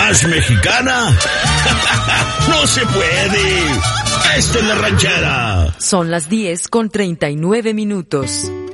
¿Más mexicana? ¡No se puede! ¡Esta es la ranchera! Son las 10:39.